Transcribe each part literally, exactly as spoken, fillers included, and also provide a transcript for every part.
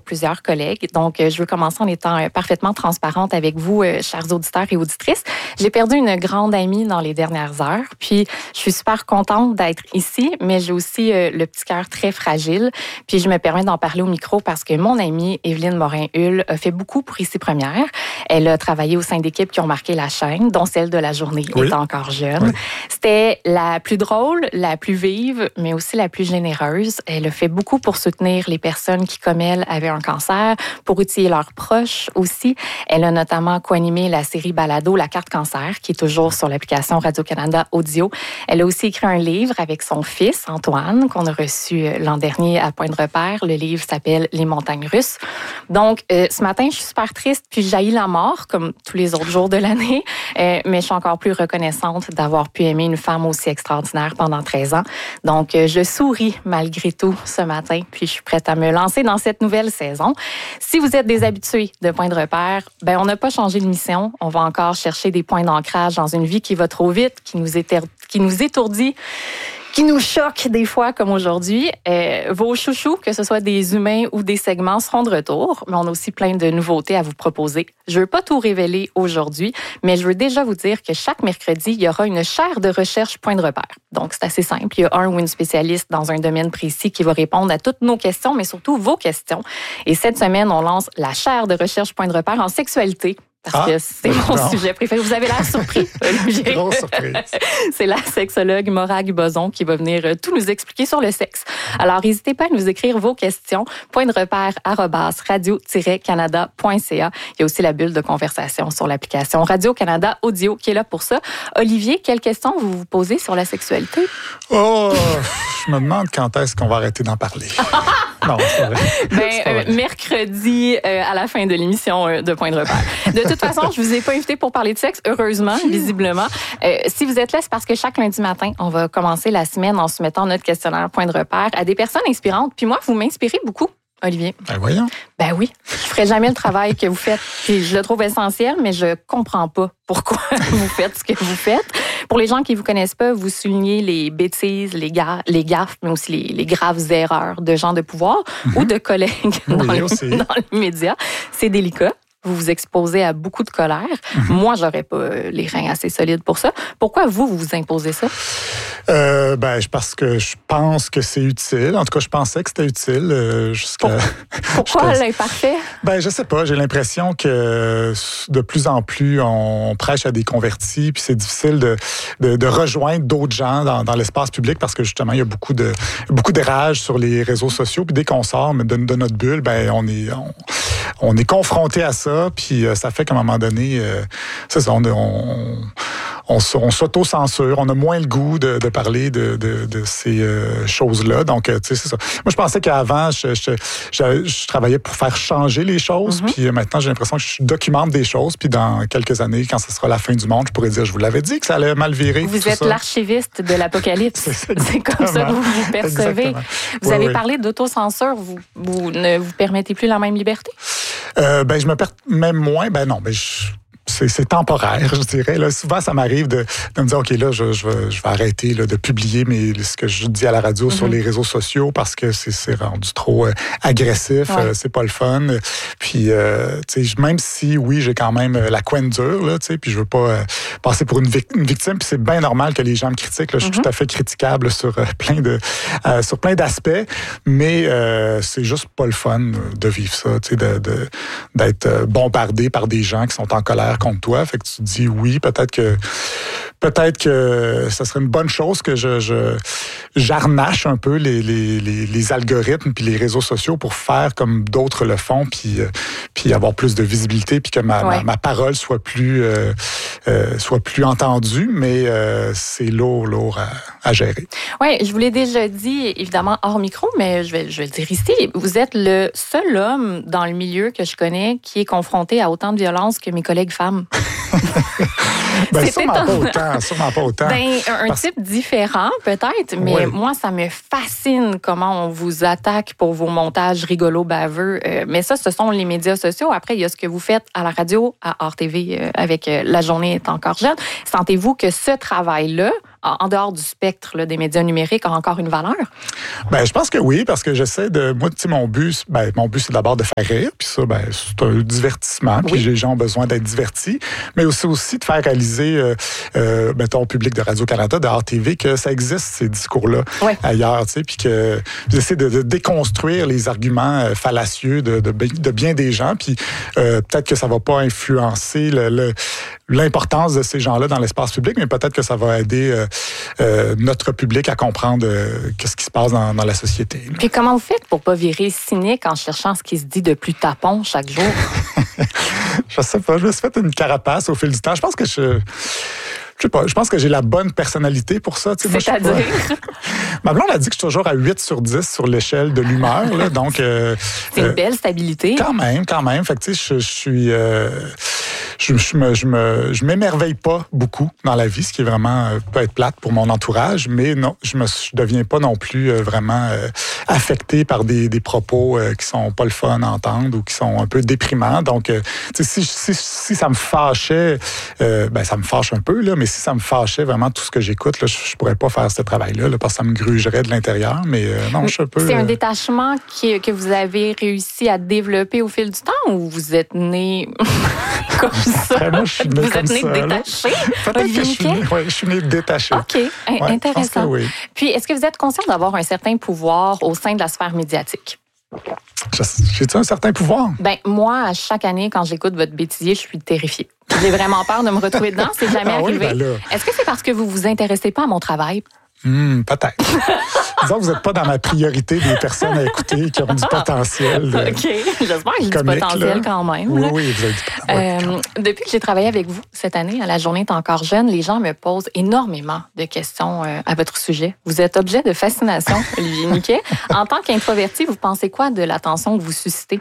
avec plusieurs collègues. Donc, je veux commencer en étant parfaitement transparente avec vous, chers auditeurs et auditrices. J'ai perdu une grande amie dans les dernières heures. Puis, je suis super contente d'être ici, mais j'ai aussi le petit cœur très fragile. Puis, je me permets d'en parler au micro parce que mon amie, Évelyne Morin-Hull, a fait beaucoup pour Ici Première. Elle a travaillé au sein d'équipes qui ont marqué la chaîne, dont celle de La Journée, oui. étant encore jeune. Oui. C'était la plus drôle, la plus vive, mais aussi la plus généreuse. Elle a fait beaucoup pour soutenir les personnes qui, comme elle, avaient un cancer, pour outiller leurs proches aussi. Elle a notamment co-animé la série Balado La Carte Cancer, qui est toujours sur l'application Radio-Canada Audio. Elle a aussi écrit un livre avec son fils, Antoine, qu'on a reçu l'an dernier à Point de Repère. Le livre s'appelle Les Montagnes Russes. Donc, euh, ce matin, je suis super triste, puis jaillit la mort, comme tous les autres jours de l'année, euh, mais je suis encore plus reconnaissante d'avoir pu aimer une femme aussi extraordinaire pendant treize ans. Donc, euh, je souris malgré tout ce matin, puis je suis prête à me lancer dans cette nouvelle saison. Si vous êtes des habitués de Point de Repère, ben on n'a pas changé de mission. On va encore chercher des points d'ancrage dans une vie qui va trop vite, qui nous, éter... qui nous étourdit, qui nous choque des fois comme aujourd'hui. Euh, vos chouchous, que ce soit des humains ou des segments, seront de retour, mais on a aussi plein de nouveautés à vous proposer. Je veux pas tout révéler aujourd'hui, mais je veux déjà vous dire que chaque mercredi, il y aura une chaire de recherche Point de Repère. Donc, c'est assez simple. Il y a un ou une spécialiste dans un domaine précis qui va répondre à toutes nos questions, mais surtout vos questions. Et cette semaine, on lance la chaire de recherche Point de Repère en sexualité. Parce ah, que c'est mon non. sujet préféré. Vous avez l'air surpris, Olivier. Grosse surprise. C'est la sexologue Morag Boson qui va venir tout nous expliquer sur le sexe. Alors, n'hésitez pas à nous écrire vos questions. Point de repère arobase radio tiret canada point c a. Il y a aussi la bulle de conversation sur l'application Radio-Canada Audio qui est là pour ça. Olivier, quelles questions vous vous posez sur la sexualité? Oh, je me demande quand est-ce qu'on va arrêter d'en parler. Non, c'est vrai. Ben, c'est vrai. Euh, mercredi, euh, à la fin de l'émission euh, de Point de Repère. De toute façon, je vous ai pas invité pour parler de sexe, heureusement, visiblement. Euh, si vous êtes là, c'est parce que chaque lundi matin, on va commencer la semaine en soumettant notre questionnaire Point de Repère à des personnes inspirantes. Puis moi, vous m'inspirez beaucoup, Olivier. Ben voyons. Ben oui. Je ferai jamais le travail que vous faites. Puis je le trouve essentiel, mais je comprends pas pourquoi vous faites ce que vous faites. Pour les gens qui vous connaissent pas, vous soulignez les bêtises, les, ga- les gaffes, mais aussi les, les graves erreurs de gens de pouvoir mm-hmm. ou de collègues oui, dans, les, aussi. dans les médias. C'est délicat. Vous vous exposez à beaucoup de colère. Mm-hmm. Moi, j'aurais pas les reins assez solides pour ça. Pourquoi vous, vous vous imposez ça? Euh, ben, parce que je pense que c'est utile. En tout cas, je pensais que c'était utile euh, jusqu'à... Pour... Pourquoi jusqu'à... l'imparfait? Ben, je sais pas. J'ai l'impression que de plus en plus, on prêche à des convertis, puis c'est difficile de, de, de rejoindre d'autres gens dans, dans l'espace public parce que justement, il y a beaucoup de beaucoup d'érage sur les réseaux sociaux. Puis dès qu'on sort de, de notre bulle, ben, on est on, on est confronté à ça. Puis ça fait qu'à un moment donné, euh, c'est ça, on, on, on, on s'auto-censure. On a moins le goût de, de parler de, de, de ces euh, choses-là. Donc, tu sais, c'est ça. Moi, je pensais qu'avant, je, je, je, je travaillais pour faire changer les choses. Mm-hmm. Puis maintenant, j'ai l'impression que je documente des choses. Puis dans quelques années, quand ce sera la fin du monde, je pourrais dire, je vous l'avais dit que ça allait mal virer. Vous êtes ça. L'archiviste de l'apocalypse. C'est, c'est comme ça que vous vous percevez. Exactement. Vous oui, avez oui. parlé d'autocensure. Vous, vous ne vous permettez plus la même liberté? Euh, ben, je me permets moins. Ben non, ben je... C'est, c'est temporaire, je dirais. Là, souvent, ça m'arrive de, de me dire, OK, là, je, je, vais, je vais arrêter là, de publier mes, ce que je dis à la radio mm-hmm. sur les réseaux sociaux parce que c'est, c'est rendu trop euh, agressif. Ouais. Euh, c'est pas le fun. Puis, euh, tu sais, même si, oui, j'ai quand même la couenne dure, là, tu sais, puis je veux pas euh, passer pour une, vic- une victime. Puis c'est bien normal que les gens me critiquent. Là, je suis mm-hmm. tout à fait critiquable sur, euh, plein, de, euh, sur plein d'aspects. Mais euh, c'est juste pas le fun de vivre ça, tu sais, de, de, d'être bombardé par des gens qui sont en colère contre toi. Fait que tu te dis oui, peut-être que peut-être que ça serait une bonne chose que je, je j'arnache un peu les, les, les, les algorithmes puis les réseaux sociaux pour faire comme d'autres le font puis, puis avoir plus de visibilité puis que ma, ouais. ma, ma parole soit plus euh, euh, soit plus entendue, mais euh, c'est lourd, lourd à, à gérer. Oui, je vous l'ai déjà dit, évidemment, hors micro, mais je vais, je vais le dire ici. Vous êtes le seul homme dans le milieu que je connais qui est confronté à autant de violence que mes collègues femmes. ben, sûrement pas autant, sûrement pas autant. Ben, un, un Parce... type différent, peut-être, mais oui. moi, ça me fascine comment on vous attaque pour vos montages rigolos, baveux. Euh, mais ça, ce sont les médias sociaux. Après, il y a ce que vous faites à la radio, à R T V, euh, avec euh, La Journée est encore jeune. Sentez-vous que ce travail-là, en dehors du spectre là, des médias numériques, a encore une valeur? Ben, je pense que oui, parce que j'essaie de... Moi, tu sais, mon but, ben, mon but, c'est d'abord de faire rire, puis ça, ben, c'est un divertissement, puis oui. Les gens ont besoin d'être divertis, mais aussi, aussi de faire réaliser, euh, euh, mettons, au public de Radio-Canada, de R T V, que ça existe, ces discours-là, oui. ailleurs, tu sais, puis que j'essaie de, de déconstruire les arguments fallacieux de, de, de bien des gens, puis euh, peut-être que ça va pas influencer le, le, l'importance de ces gens-là dans l'espace public, mais peut-être que ça va aider euh, euh, notre public à comprendre euh, qu'est-ce qui se passe dans, dans la société. Là. Puis comment vous faites pour pas virer cynique en cherchant ce qui se dit de plus tapon chaque jour? Je sais pas, je me suis fait une carapace au fil du temps. Je pense que je... Je sais pas, je pense que j'ai la bonne personnalité pour ça. Tu sais, C'est-à-dire? Moi, pas... Ma blonde a dit que je suis toujours à huit sur dix sur l'échelle de l'humeur. Là, donc, euh, c'est une euh, belle stabilité. Quand même, quand même. Fait que, tu sais, je, je suis... Euh, je, je, me, je, me, je m'émerveille pas beaucoup dans la vie, ce qui est vraiment euh, peut être plate pour mon entourage, mais non, je me je deviens pas non plus euh, vraiment euh, affecté par des, des propos euh, qui sont pas le fun à entendre ou qui sont un peu déprimants. Donc, euh, tu sais, si, si, si ça me fâchait, euh, ben ça me fâche un peu, là, mais si ça me fâchait vraiment tout ce que j'écoute, là, je, je pourrais pas faire ce travail-là, là, parce que ça me grugerait de l'intérieur, mais euh, non, je suis un peu... C'est un euh... détachement qui, que vous avez réussi à développer au fil du temps ou vous êtes né comme ça? Après, moi, je suis né vous comme êtes né ça, détaché? Peut-être que je suis, né, ouais, je suis né détaché. OK, ouais, intéressant. Oui. Puis, est-ce que vous êtes conscient d'avoir un certain pouvoir au sein de la sphère médiatique? J'ai-tu un certain pouvoir? Ben moi, à chaque année, quand j'écoute votre bêtisier, je suis terrifiée. J'ai vraiment peur de me retrouver dedans. C'est jamais ah arrivé. Oui, ben Est-ce que c'est parce que vous vous intéressez pas à mon travail? Hmm, peut-être. Disons que vous n'êtes pas dans ma priorité des personnes à écouter qui ont du potentiel. De... OK. J'espère que j'ai comique, du potentiel là. quand même. Oui, là. oui, vous avez du potentiel. Euh, depuis que j'ai travaillé avec vous cette année, à La Journée est encore jeune, les gens me posent énormément de questions euh, à votre sujet. Vous êtes objet de fascination, Olivier Niquet. En tant qu'introverti, vous pensez quoi de l'attention que vous suscitez?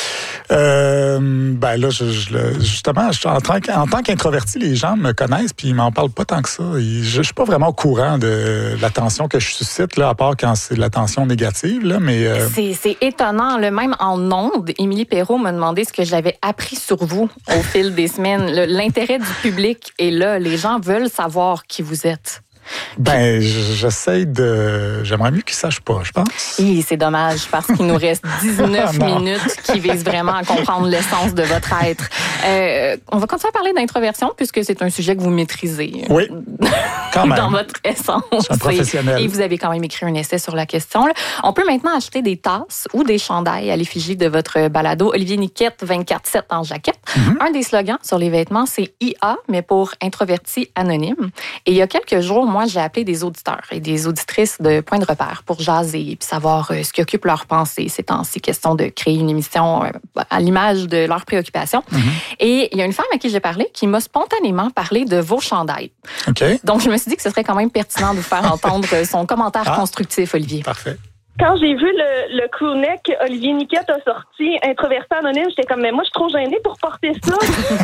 Euh, ben là, je, je, justement, je, en, tant en tant qu'introverti, les gens me connaissent puis ils m'en parlent pas tant que ça. Et je, je suis pas vraiment au courant de l'attention que je suscite, là, à part quand c'est de l'attention négative. Là, mais euh... c'est, c'est étonnant. Là, même en ondes, Émilie Perrault m'a demandé ce que j'avais appris sur vous au fil des semaines. Le, l'intérêt du public est là. Les gens veulent savoir qui vous êtes. Ben, j'essaie de... J'aimerais mieux qu'ils sachent pas, je pense. Oui, c'est dommage, parce qu'il nous reste dix-neuf minutes qui visent vraiment à comprendre l'essence de votre être. Euh, on va continuer à parler d'introversion, puisque c'est un sujet que vous maîtrisez. Oui, quand même. Dans votre essence. Je suis un professionnel. Et vous avez quand même écrit un essai sur la question. On peut maintenant acheter des tasses ou des chandails à l'effigie de votre balado Olivier Niquet vingt-quatre sept en jaquette. Mm-hmm. Un des slogans sur les vêtements, c'est I A, mais pour introverti anonyme. Et il y a quelques jours, moi, j'ai appelé des auditeurs et des auditrices de Point de repère pour jaser et puis savoir euh, ce qui occupe leur pensée ces temps-ci. Question de créer une émission euh, à l'image de leurs préoccupations. Mm-hmm. Et il y a une femme à qui j'ai parlé qui m'a spontanément parlé de vos chandails. Okay. Donc, je me suis dit que ce serait quand même pertinent de vous faire entendre son commentaire ah, constructif, Olivier. Parfait. Quand j'ai vu le, le crewneck que Olivier Niquet a sorti, Introverti anonyme, j'étais comme, mais moi, je suis trop gênée pour porter ça.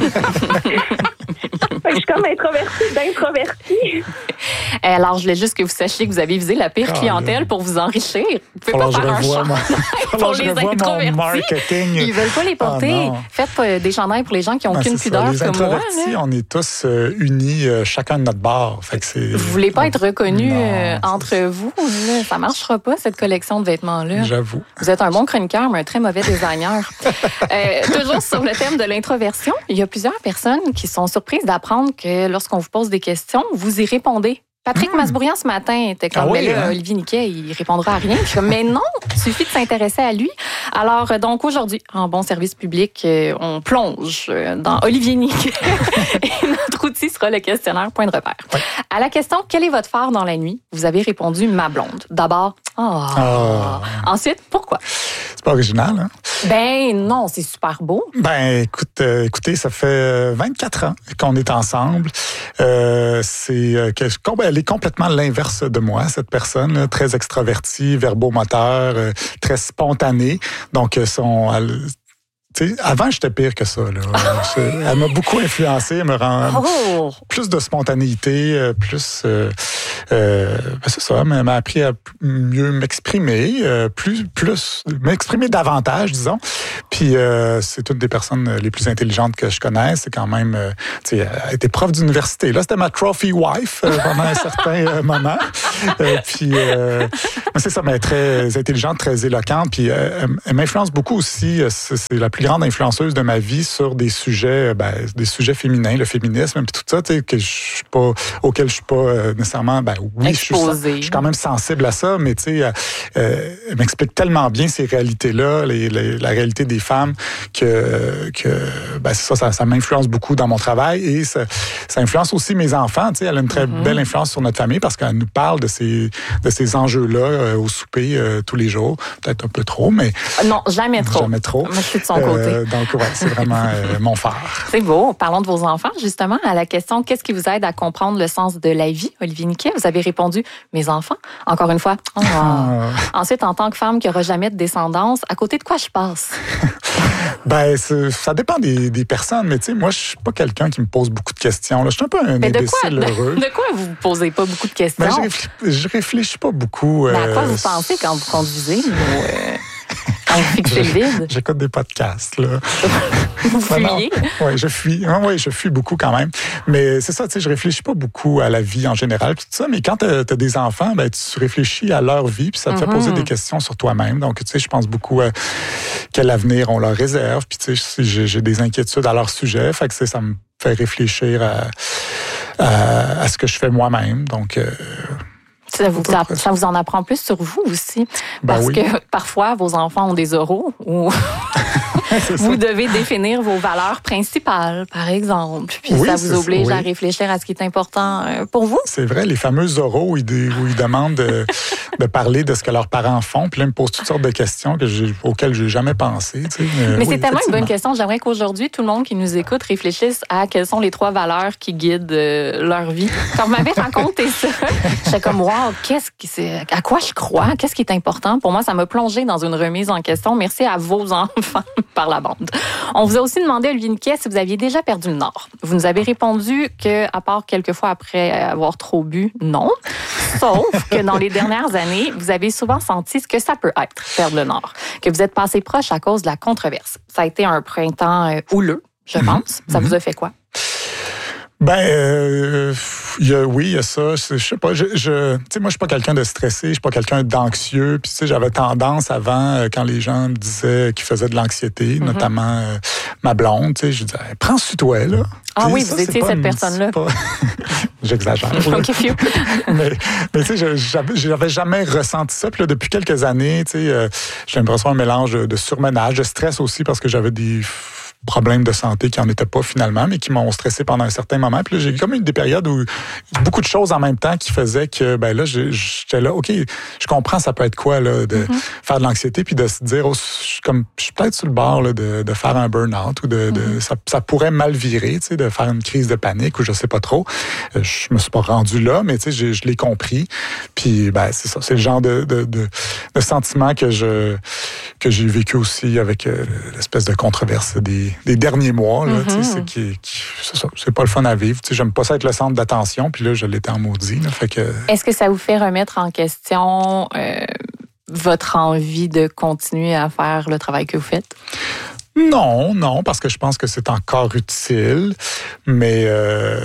Fait que je suis comme introvertie d'introvertie. Alors, je voulais juste que vous sachiez que vous avez visé la pire oh, clientèle pour vous enrichir. Vous pouvez alors pas faire un chandail pour les introvertis. Ils veulent pas les porter. Oh, faites des chandails pour les gens qui n'ont aucune pudeur les comme moi. Là. On est tous euh, unis, euh, chacun de notre bord. Fait que c'est... Vous voulez pas être reconnus euh, entre vous? Là. Ça marchera pas, cette collection de vêtements-là. J'avoue. Vous êtes un bon chroniqueur, mais un très mauvais designer. euh, toujours sur le thème de l'introversion, il y a plusieurs personnes qui sont surprises d'apprendre que lorsqu'on vous pose des questions, vous y répondez. Patrick mmh. Masbourian, ce matin, était comme, ah oui, là, hein? Olivier Niquet, il répondra à rien. Je suis comme, mais non, il suffit de s'intéresser à lui. Alors, donc, aujourd'hui, en bon service public, on plonge dans Olivier Niquet. Et notre outil sera le questionnaire Point de repère. Ouais. À la question, quel est votre phare dans la nuit? Vous avez répondu, ma blonde. D'abord, oh. oh. Ensuite, pourquoi? C'est pas original, hein? Ben non, c'est super beau. Ben écoute, euh, écoutez, ça fait vingt-quatre ans qu'on est ensemble. Euh, c'est euh, que elle est complètement l'inverse de moi, cette personne, là, très extravertie, verbomoteur, euh, très spontanée. Donc son elle, T'sais, avant, j'étais pire que ça. Là. Elle m'a beaucoup influencé. Elle me rend oh. plus de spontanéité, plus... Euh, euh, ben c'est ça, elle m'a appris à mieux m'exprimer, euh, plus, plus m'exprimer davantage, disons. Puis Puis euh, c'est une des personnes les plus intelligentes que je connais. C'est quand même, euh, tu sais, elle était prof d'université. Là, c'était ma trophy wife euh, pendant un certain euh, moment. Euh, puis, euh, mais c'est ça, mais elle est très intelligente, très éloquente. Puis euh, elle m'influence beaucoup aussi. C'est, c'est la plus grande influenceuse de ma vie sur des sujets, ben, des sujets féminins, le féminisme, puis tout ça, tu sais, que je suis pas, auquel je suis pas euh, nécessairement, ben oui, je suis, je suis quand même sensible à ça, mais tu sais, euh, euh, elle m'explique tellement bien ces réalités-là, les, les, la réalité des femmes, que, que ben, c'est ça, ça, ça m'influence beaucoup dans mon travail et ça, ça influence aussi mes enfants. Tu sais, elle a une très mm-hmm. belle influence sur notre famille parce qu'elle nous parle de ces, de ces enjeux-là euh, au souper euh, tous les jours. Peut-être un peu trop, mais... Non, jamais trop. Jamais trop. Moi, je suis de son côté. Euh, donc, ouais, c'est vraiment euh, mon phare. C'est beau. Parlons de vos enfants, justement, à la question « Qu'est-ce qui vous aide à comprendre le sens de la vie ?» Olivier Niquet, vous avez répondu « Mes enfants ». Encore une fois. Oh. Ensuite, en tant que femme qui n'aura jamais de descendance, à côté de quoi je passe? Ben, ça dépend des, des personnes, mais tu sais, moi, je suis pas quelqu'un qui me pose beaucoup de questions. Là. Je suis un peu un mais imbécile de quoi, heureux. De, de quoi vous ne posez pas beaucoup de questions? Ben, je, réfléchis, je réfléchis pas beaucoup. Mais euh, à quoi vous pensez quand vous conduisez? Ou, euh... On fixe le vide. J'écoute des podcasts, là. Vous fuyez? Oui, je fuis. Oui, je fuis beaucoup quand même. Mais c'est ça, tu sais, je réfléchis pas beaucoup à la vie en général, tout ça. Mais quand tu as des enfants, ben, tu réfléchis à leur vie, puis ça te mm-hmm. fait poser des questions sur toi-même. Donc, tu sais, je pense beaucoup à quel avenir on leur réserve. Puis, tu sais, j'ai des inquiétudes à leur sujet. Fait que ça me fait réfléchir à, à, à ce que je fais moi-même. Donc... Euh, Ça vous, ça vous en apprend plus sur vous aussi. Ben parce oui. que parfois, vos enfants ont des oraux ou vous devez définir vos valeurs principales, par exemple. Puis oui, ça vous oblige oui. à réfléchir à ce qui est important pour vous. C'est vrai, les fameux oraux où ils, où ils demandent de, de parler de ce que leurs parents font. Puis là, ils me posent toutes sortes de questions que j'ai, auxquelles je n'ai jamais pensé. Tu sais. Mais oui, c'est tellement une bonne question. J'aimerais qu'aujourd'hui, tout le monde qui nous écoute réfléchisse à quelles sont les trois valeurs qui guident euh, leur vie. Quand vous m'avez raconté ça, j'étais comme, wow, qu'est-ce qui, c'est, à quoi je crois? Qu'est-ce qui est important? Pour moi, ça m'a plongé dans une remise en question. Merci à vos enfants par la bande. On vous a aussi demandé, Olivier Niquet, si vous aviez déjà perdu le nord. Vous nous avez répondu que, à part quelques fois après avoir trop bu, non. Sauf que dans les dernières années, vous avez souvent senti ce que ça peut être, perdre le nord. Que vous êtes passé proche à cause de la controverse. Ça a été un printemps euh, houleux, je pense. Mm-hmm. Ça vous a fait quoi? Ben, euh, y a, oui, il y a ça. Je sais pas. Je, je, tu sais, moi, je suis pas quelqu'un de stressé. Je suis pas quelqu'un d'anxieux. Puis, tu sais, j'avais tendance avant, euh, quand les gens me disaient qu'ils faisaient de l'anxiété, mm-hmm. notamment euh, ma blonde, tu sais, je disais, prends sur toi, là. Ah t'sais, oui, ça, vous étiez cette une, personne-là. Pas... J'exagère. OK, few. mais, mais tu sais, j'avais, j'avais jamais ressenti ça. Puis là, depuis quelques années, tu sais, euh, j'ai l'impression un mélange de, de surmenage, de stress aussi, parce que j'avais des problèmes de santé qui n'en étaient pas finalement, mais qui m'ont stressé pendant un certain moment. Puis là, j'ai comme eu des périodes où beaucoup de choses en même temps qui faisaient que, ben là, j'étais là, OK, je comprends ça peut être quoi, là, de mm-hmm. faire de l'anxiété, puis de se dire, oh, je, comme, je suis peut-être sur le bord là, de, de faire un burn-out, ou de, mm-hmm. de ça, ça pourrait mal virer, tu sais, de faire une crise de panique, ou je sais pas trop. Je me suis pas rendu là, mais tu sais, je, je l'ai compris. Puis, ben, c'est ça, c'est le genre de, de, de, de sentiment que je que j'ai vécu aussi avec euh, l'espèce de controverse des des derniers mois, là, mm-hmm. c'est, qui, qui, c'est ça, c'est pas le fun à vivre. T'sais, j'aime pas ça être le centre d'attention, puis là, je l'étais en maudit. Là, fait que... Est-ce que ça vous fait remettre en question euh, votre envie de continuer à faire le travail que vous faites? Non, non, parce que je pense que c'est encore utile, mais, euh,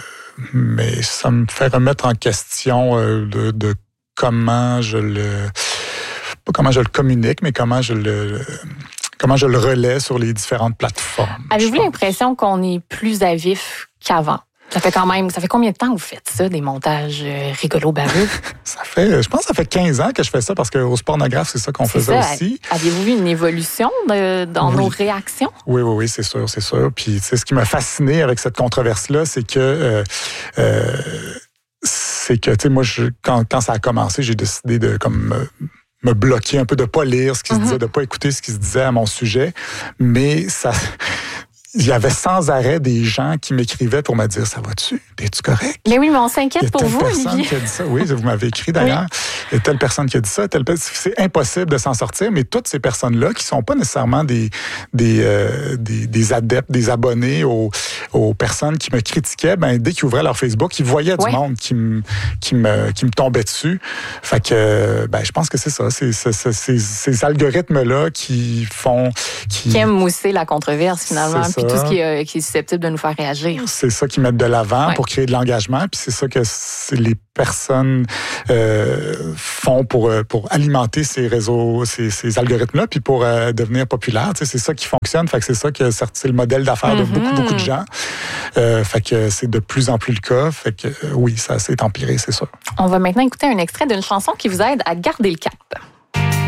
mais ça me fait remettre en question euh, de, de comment je le... pas comment je le communique, mais comment je le... comment je le relais sur les différentes plateformes. Avez-vous l'impression qu'on est plus à vif qu'avant? Ça fait quand même, ça fait combien de temps que vous faites ça, des montages euh, rigolos baveux? Ça fait, je pense que ça fait quinze ans que je fais ça parce qu'au Spornographe, c'est ça qu'on c'est faisait ça. Aussi. Aviez-vous vu une évolution de, dans oui. nos réactions? Oui, oui, oui, c'est sûr, c'est sûr. Puis, tu sais, ce qui m'a fasciné avec cette controverse-là, c'est que, euh, euh, c'est que, tu sais, moi, je, quand, quand ça a commencé, j'ai décidé de, comme, euh, me bloquer un peu, de pas lire ce qui mm-hmm. se disait, de pas écouter ce qui se disait à mon sujet. Mais ça... il y avait sans arrêt des gens qui m'écrivaient pour me dire « Ça va-tu? Es-tu correct? » Mais oui, mais on s'inquiète pour vous, Olivier. Il y a telle personne Olivier. qui a dit ça. Oui, vous m'avez écrit d'ailleurs. Oui. Il y a telle personne qui a dit ça. Telle... C'est impossible de s'en sortir, mais toutes ces personnes-là qui ne sont pas nécessairement des, des, euh, des, des adeptes, des abonnés aux, aux personnes qui me critiquaient, ben, dès qu'ils ouvraient leur Facebook, ils voyaient du oui. monde qui me, qui, me, qui me tombait dessus. Fait que ben, je pense que c'est ça. C'est, c'est, c'est, c'est ces algorithmes-là qui font... Qui, qui aiment mousser la controverse, finalement. Puis tout ce qui est, qui est susceptible de nous faire réagir. C'est ça qu'ils mettent de l'avant ouais. pour créer de l'engagement, puis c'est ça que les personnes euh, font pour, pour alimenter ces réseaux, ces, ces algorithmes-là, puis pour euh, devenir populaires. Tu sais, c'est ça qui fonctionne, fait que c'est ça que c'est le modèle d'affaires mm-hmm. de beaucoup, beaucoup de gens. Euh, fait que c'est de plus en plus le cas. Fait que euh, oui, ça s'est empiré, c'est sûr. On va maintenant écouter un extrait d'une chanson qui vous aide à garder le cap.